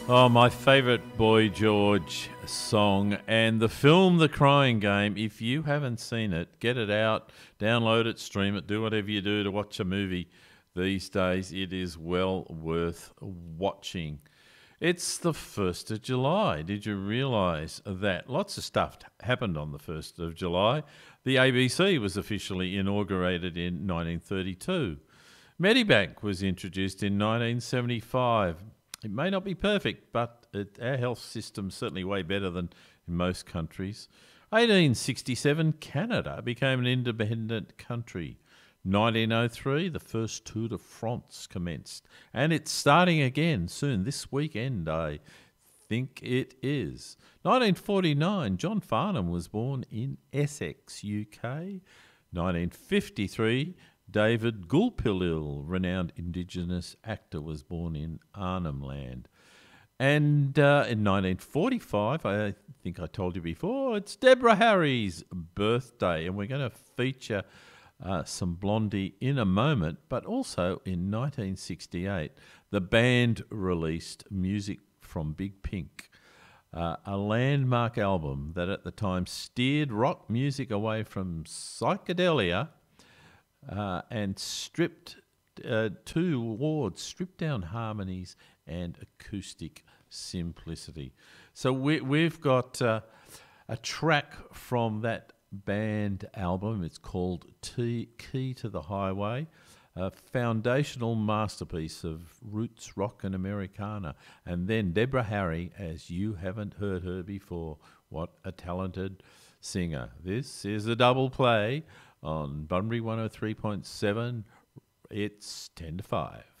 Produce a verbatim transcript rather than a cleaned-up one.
Oh, my favourite Boy George song and the film The Crying Game. If you haven't seen it, get it out, download it, stream it, do whatever you do to watch a movie these days. It is well worth watching. It's the first of July. Did you realise that? Lots of stuff happened on the first of July. The A B C was officially inaugurated in nineteen thirty-two. Medibank was introduced in nineteen seventy-five. It may not be perfect, but it, our health system's certainly way better than in most countries. eighteen sixty-seven, Canada became an independent country. nineteen oh three, the first Tour de France commenced. And it's starting again soon, this weekend, I think it is. nineteen forty-nine, John Farnham was born in Essex, U K. nineteen fifty-three, David Gulpilil, renowned Indigenous actor, was born in Arnhem Land. And uh, in nineteen forty-five, I think I told you before, it's Deborah Harry's birthday, and we're going to feature uh, some Blondie in a moment. But also in nineteen sixty-eight, the band released Music from Big Pink, uh, a landmark album that at the time steered rock music away from psychedelia Uh, and stripped uh, towards stripped down harmonies and acoustic simplicity. So we, we've got uh, a track from that band album. It's called T- Key to the Highway, a foundational masterpiece of roots rock and Americana. And then Deborah Harry, as you haven't heard her before. What a talented singer. This is a double play on Bunbury one oh three point seven. It's ten to five.